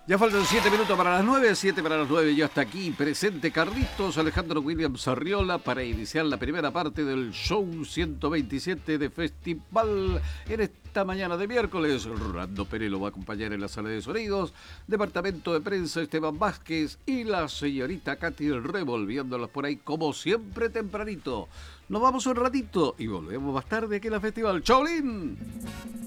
Ya faltan 7 minutos para las 9, 7 para las 9, ya está aquí presente Carlitos Alejandro Williams Arriola para iniciar la primera parte del show 127 de Festival en esta mañana de miércoles. Rolando Pérez lo va a acompañar en la sala de sonidos, departamento de prensa Esteban Vázquez y la señorita Katy revolviéndolas por ahí como siempre tempranito. Nos vamos un ratito y volvemos más tarde aquí en la Festival. ¡Chaolín!